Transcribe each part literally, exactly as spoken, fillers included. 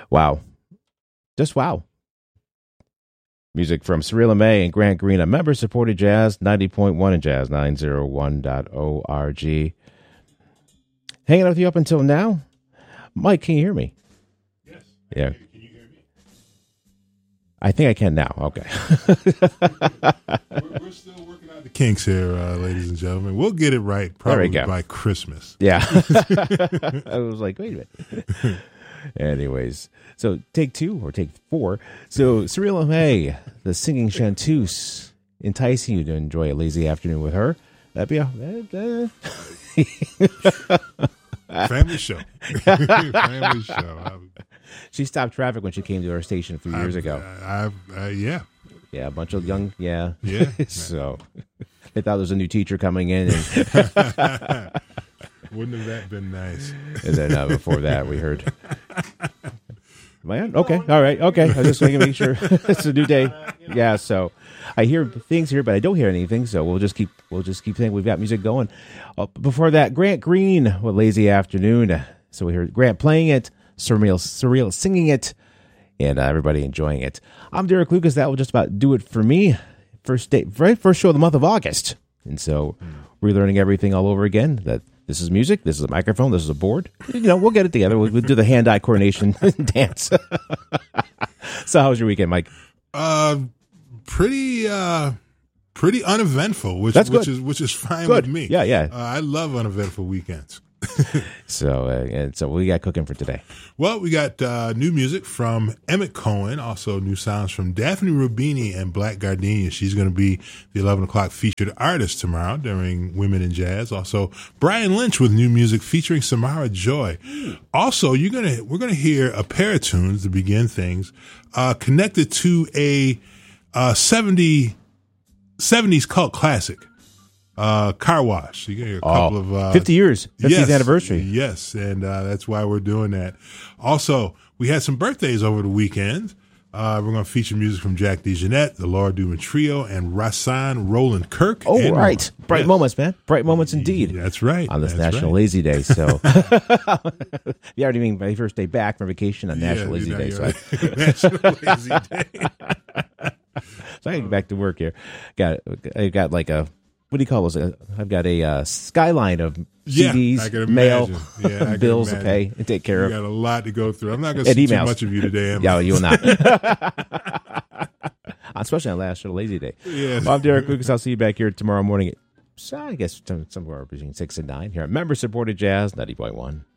Wow. Just wow. Music from Cyrilla May and Grant Green, a member-supported Jazz ninety point one and Jazz nine oh one dot org. Hanging out with you up until now. Mike, can you hear me? Yes. Yeah. Can you hear me? I think I can now. Okay. we're, we're still working out the kinks here, uh, ladies and gentlemen. We'll get it right probably by Christmas. Yeah. I was like, wait a minute. Anyways, so take two or take four. So Cyrilla May, the singing chanteuse, enticing you to enjoy a lazy afternoon with her. That'd be a uh, family show. Family show. I'm, she stopped traffic when she came to our station a few years I've, ago. I, I, uh, yeah, yeah, a bunch of young, yeah, yeah. So they thought there was a new teacher coming in. And wouldn't have that been nice? And then uh, before that, we heard. Am I on? Okay, all right, okay. I was just going to make sure it's a new day. Yeah, so I hear things here, but I don't hear anything. So we'll just keep we'll just keep saying we've got music going. Uh, before that, Grant Green with "Lazy Afternoon." So we heard Grant playing it, Surreal, Surreal singing it, and uh, everybody enjoying it. I'm Derek Lucas. That will just about do it for me. First day, right, first show of the month of August, and so we're learning everything all over again. That. This is music. This is a microphone. This is a board. You know, we'll get it together. We'll, we'll do the hand-eye coordination dance. So, how was your weekend, Mike? Uh, pretty, uh, pretty uneventful. Which, That's which good. is which is fine Good. with me. Yeah, yeah. Uh, I love uneventful weekends. So, uh, and so, what we got cooking for today? Well, we got uh, new music from Emmett Cohen, also new sounds from Daphne Rubini and Black Gardenia. She's going to be the eleven o'clock featured artist tomorrow during Women in Jazz. Also, Brian Lynch with new music featuring Samara Joy. Also, you're gonna we're gonna hear a pair of tunes to begin things, uh, connected to a uh, seventies cult classic. Uh, Car Wash. You get a couple oh, of uh, fifty years, fiftieth yes, anniversary. Yes, and uh, that's why we're doing that. Also, we had some birthdays over the weekend. Uh, we're going to feature music from Jack DeJohnette, the Laura Duman Trio, and Rahsaan Roland Kirk. Oh, right. More. Bright yes. moments, man. Bright moments indeed. That's right. On this that's National right. Lazy Day. So, you already mean my first day back from vacation on National yeah, Lazy you know, Day. So right. National Lazy Day. So I can get back to work here. Got I got like a what do you call those? I've got a uh, skyline of yeah, C Ds, I can mail, yeah, I bills can to pay and take care you of. Got a lot to go through. I'm not going to And see emails. too much of you today. Am Yeah, I? you will not. Especially on last show, Lazy Day. Yes. Well, I'm Derek Lucas. I'll see you back here tomorrow morning at, so I guess, somewhere between six and nine here at Member-Supported Jazz ninety point one.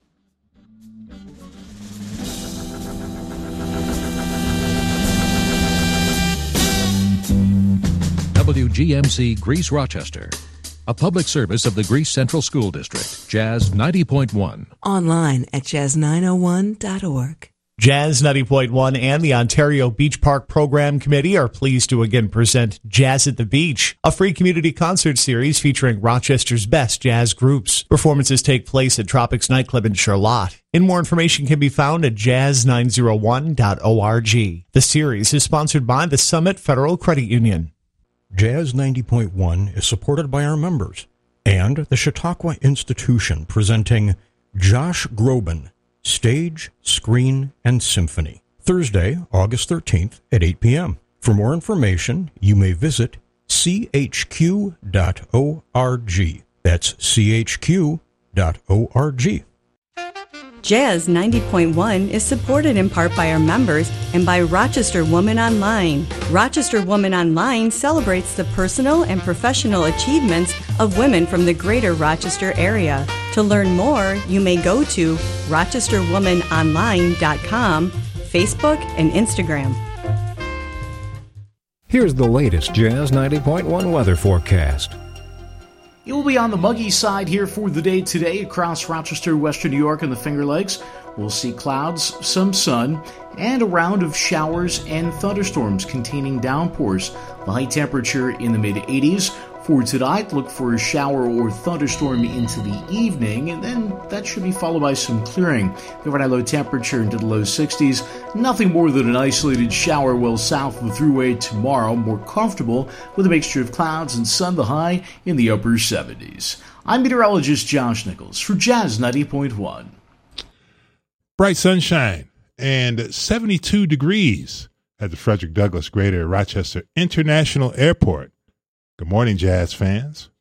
W G M C Greece Rochester, a public service of the Greece Central School District, Jazz ninety point one. Online at jazz nine oh one dot org. Jazz ninety point one and the Ontario Beach Park Program Committee are pleased to again present Jazz at the Beach, a free community concert series featuring Rochester's best jazz groups. Performances take place at Tropics Nightclub in Charlotte. And more information can be found at jazz nine oh one dot org. The series is sponsored by the Summit Federal Credit Union. Jazz ninety point one is supported by our members and the Chautauqua Institution, presenting Josh Groban, Stage, Screen, and Symphony, Thursday, August thirteenth at eight p.m. For more information, you may visit c h q dot org. That's c h q dot org. Jazz ninety point one is supported in part by our members and by Rochester Woman Online. Rochester Woman Online celebrates the personal and professional achievements of women from the greater Rochester area. To learn more, you may go to rochester woman online dot com, Facebook, and Instagram. Here's the latest Jazz ninety point one weather forecast. It will be on the muggy side here for the day today across Rochester, Western New York, and the Finger Lakes. We'll see clouds, some sun, and a round of showers and thunderstorms containing downpours. The high temperature in the mid eighties. For tonight, look for a shower or thunderstorm into the evening, and then that should be followed by some clearing. The overnight low temperature into the low sixties. Nothing more than an isolated shower well south of the Thruway tomorrow. More comfortable with a mixture of clouds and sun, the high in the upper seventies. I'm meteorologist Josh Nichols for Jazz ninety point one. Bright sunshine and seventy-two degrees at the Frederick Douglass Greater Rochester International Airport. Good morning, Jazz fans.